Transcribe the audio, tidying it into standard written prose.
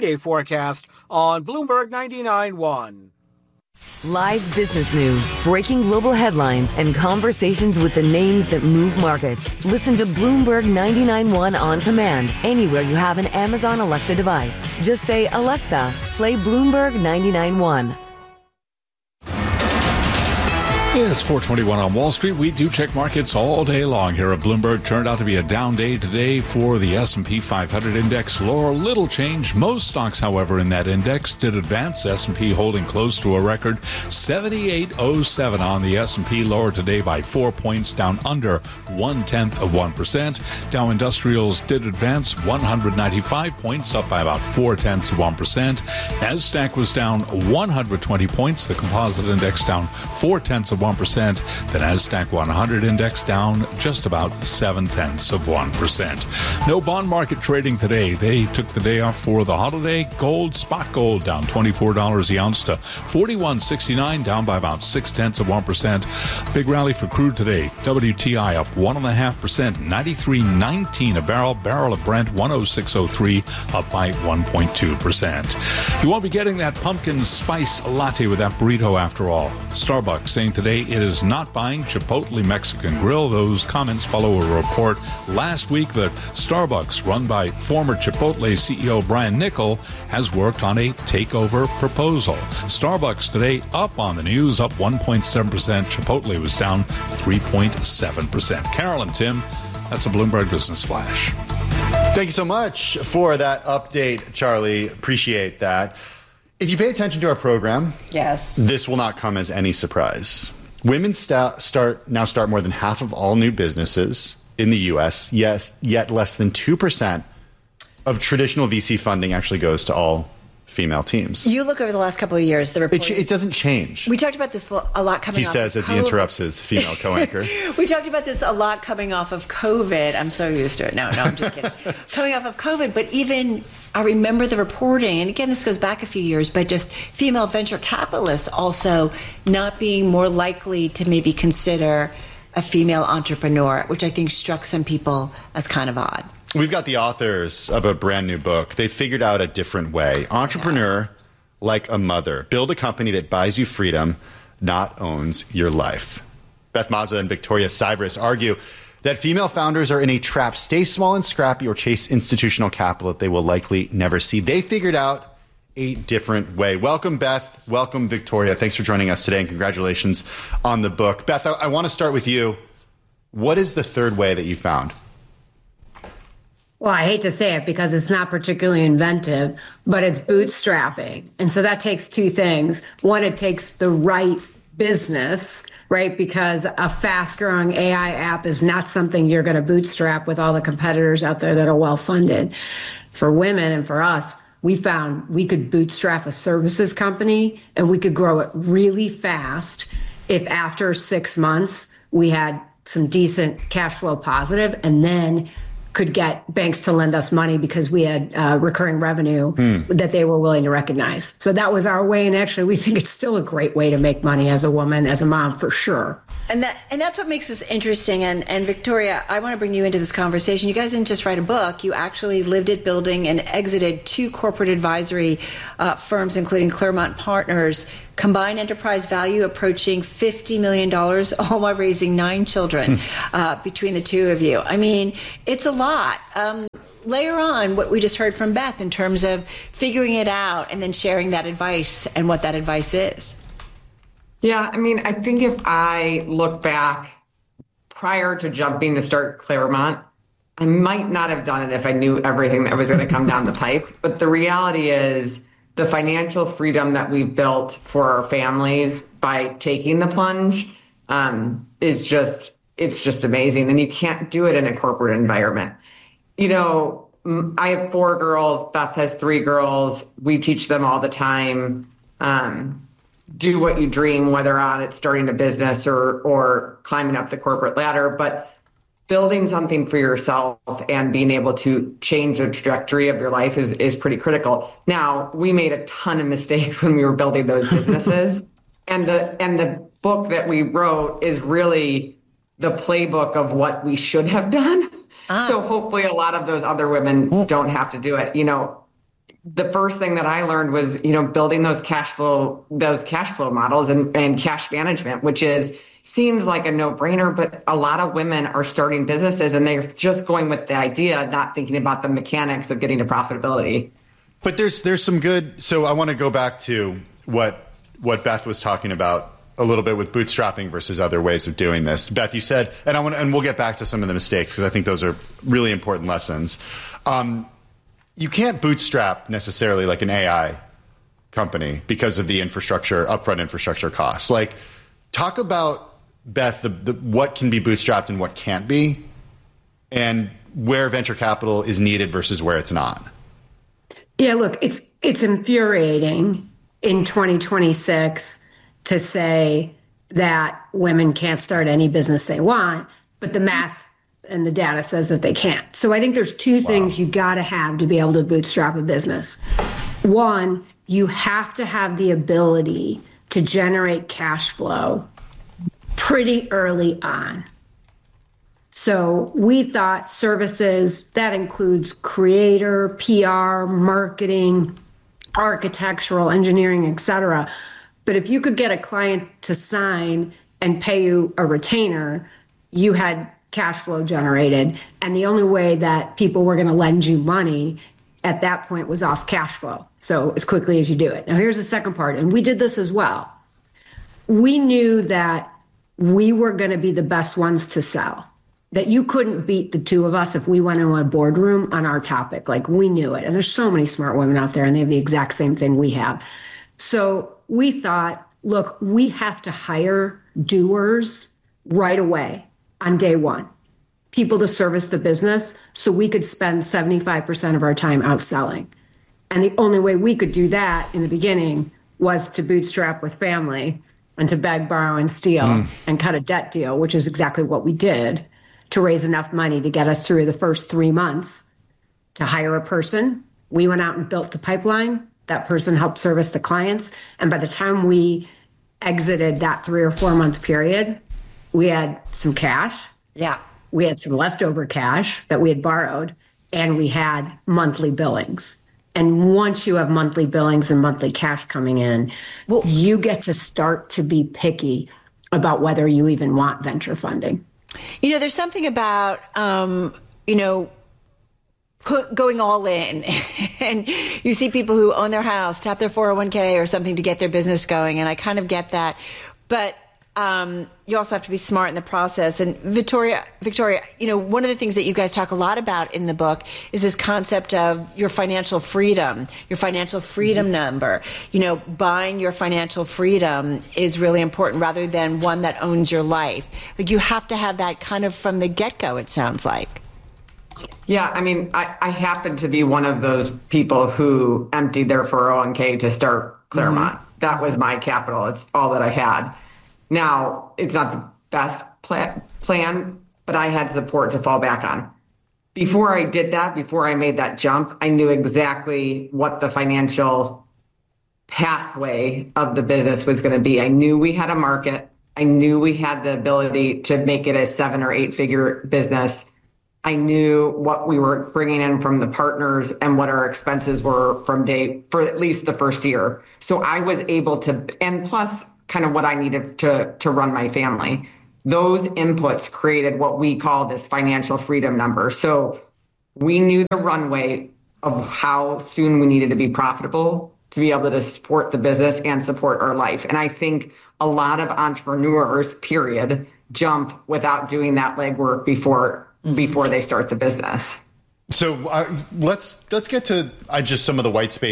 3-day forecast on Bloomberg 99.1. Live business news, breaking global headlines, and conversations with the names that move markets. Listen to Bloomberg 99.1 on command anywhere you have an Amazon Alexa device. Just say, Alexa, play Bloomberg 99.1. It's 421 on Wall Street. We do check markets all day long here at Bloomberg. Turned out to be a down day today for the S&P 500 index. Lower, little change. Most stocks, however, in that index did advance. S&P holding close to a record 78.07 on the S&P. Lower today by 4 points, down under 0.1%. Dow Industrials did advance 195 points, up by about 0.4%. NASDAQ was down 120 points. The composite index down 0.4%. The NASDAQ 100 index down just about 0.7%. No bond market trading today. They took the day off for the holiday. Gold, spot gold down $24 the ounce to $41.69, down by about 0.6%. Big rally for crude today. WTI up 1.5%, 93.19 a barrel. Barrel of Brent 106.03, up by 1.2%. You won't be getting that pumpkin spice latte with that burrito after all. Starbucks saying today it is not buying Chipotle Mexican Grill. Those comments follow a report last week that Starbucks, run by former Chipotle CEO Brian Niccol, has worked on a takeover proposal. Starbucks today up on the news, up 1.7%. Chipotle was down 3.7%. Carol and Tim, that's a Bloomberg Business Flash. Thank you so much for that update, Charlie. Appreciate that. If you pay attention to our program, yes, this will not come as any surprise. Women start more than half of all new businesses in the U.S., yet less than 2% of traditional VC funding actually goes to all female teams. You look over the last couple of years, the report... It doesn't change. We talked about this a lot coming off of COVID. He says as he interrupts his female co-anchor. We talked about this a lot coming off of COVID. I'm so used to it. No, I'm just kidding. Coming off of COVID, but even... I remember the reporting, and again, this goes back a few years, but just female venture capitalists also not being more likely to maybe consider a female entrepreneur, which I think struck some people as kind of odd. We've got the authors of a brand new book. They figured out a different way. Entrepreneur like a mother. Build a company that buys you freedom, not owns your life. Beth Mazza and Victoria Sybris argue that female founders are in a trap. Stay small and scrappy or chase institutional capital that they will likely never see. They figured out a different way. Welcome, Beth. Welcome, Victoria. Thanks for joining us today, and congratulations on the book. Beth, I want to start with you. What is the third way that you found? Well, I hate to say it because it's not particularly inventive, but it's bootstrapping. And so that takes two things. One, it takes the right business, right? Because a fast-growing AI app is not something you're going to bootstrap with all the competitors out there that are well-funded. For women and for us, we found we could bootstrap a services company and we could grow it really fast if after 6 months we had some decent cash flow positive and then could get banks to lend us money because we had recurring revenue that they were willing to recognize. So that was our way. And actually, we think it's still a great way to make money as a woman, as a mom, for sure. And that's what makes this interesting. And Victoria, I want to bring you into this conversation. You guys didn't just write a book. You actually lived it, building and exited 2 corporate advisory firms, including Claremont Partners. Combined enterprise value approaching $50 million, all while raising 9 children between the two of you. I mean, it's a lot. Layer on what we just heard from Beth in terms of figuring it out and then sharing that advice and what that advice is. Yeah, I mean, I think if I look back prior to jumping to start Claremont, I might not have done it if I knew everything that was going to come down the pipe. But the reality is the financial freedom that we've built for our families by taking the plunge it's just amazing. And you can't do it in a corporate environment. You know, I have 4 girls. Beth has 3 girls. We teach them all the time. Do what you dream, whether on it's starting a business or climbing up the corporate ladder, but building something for yourself and being able to change the trajectory of your life is pretty critical. Now, we made a ton of mistakes when we were building those businesses. and the book that we wrote is really the playbook of what we should have done. So hopefully a lot of those other women don't have to do it. You know, the first thing that I learned was, building those cash flow models and cash management, which seems like a no-brainer, but a lot of women are starting businesses and they're just going with the idea, not thinking about the mechanics of getting to profitability. But there's some good. So I want to go back to what Beth was talking about a little bit with bootstrapping versus other ways of doing this. Beth, you said, and we'll get back to some of the mistakes because I think those are really important lessons. You can't bootstrap necessarily like an AI company because of the upfront infrastructure costs. Like, talk about, Beth, what can be bootstrapped and what can't be, and where venture capital is needed versus where it's not. Yeah, look, it's infuriating in 2026 to say that women can't start any business they want, but the math and the data says that they can't. So I think there's two things you got to have to be able to bootstrap a business. One, you have to have the ability to generate cash flow pretty early on. So we thought services, that includes creator, PR, marketing, architectural, engineering, et cetera. But if you could get a client to sign and pay you a retainer, you had cash flow generated. And the only way that people were going to lend you money at that point was off cash flow. So as quickly as you do it. Now here's the second part. And we did this as well. We knew that we were going to be the best ones to sell, that you couldn't beat the two of us if we went into a boardroom on our topic. Like, we knew it. And there's so many smart women out there and they have the exact same thing we have. So we thought, look, we have to hire doers right away on day one, people to service the business so we could spend 75% of our time out selling. And the only way we could do that in the beginning was to bootstrap with family and to beg, borrow, and steal and cut a debt deal, which is exactly what we did, to raise enough money to get us through the first 3 months to hire a person. We went out and built the pipeline. That person helped service the clients. And by the time we exited that 3 or 4 month period, we had some cash. Yeah. We had some leftover cash that we had borrowed, and we had monthly billings. And once you have monthly billings and monthly cash coming in, you get to start to be picky about whether you even want venture funding. There's something about, going all in. And you see people who own their house, tap their 401k or something to get their business going. And I kind of get that. But you also have to be smart in the process. And Victoria, one of the things that you guys talk a lot about in the book is this concept of your financial freedom number. Buying your financial freedom is really important rather than one that owns your life. Like, you have to have that kind of from the get-go, it sounds like. Yeah, I mean, I happen to be one of those people who emptied their 401k to start Claremont. That was my capital. It's all that I had. Now, it's not the best plan, but I had support to fall back on. Before I did that, before I made that jump, I knew exactly what the financial pathway of the business was going to be. I knew we had a market. I knew we had the ability to make it a 7 or 8 figure business. I knew what we were bringing in from the partners and what our expenses were for at least the first year. So I was able to, and plus kind of what I needed to run my family. Those inputs created what we call this financial freedom number. So we knew the runway of how soon we needed to be profitable to be able to support the business and support our life. And I think a lot of entrepreneurs, period, jump without doing that legwork before they start the business. So let's get to just some of the white space